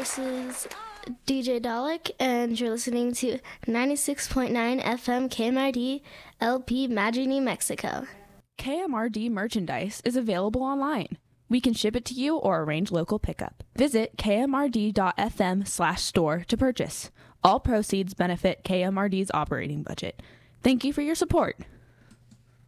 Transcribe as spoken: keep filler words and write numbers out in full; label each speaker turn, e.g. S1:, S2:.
S1: this is D J Dalek, and you're listening to ninety-six point nine F M K M R D L P Madrid, New Mexico.
S2: K M R D merchandise is available online. We can ship it to you or arrange local pickup. Visit kmrd.fm slash store to purchase. All proceeds benefit K M R D's operating budget. Thank you for your support.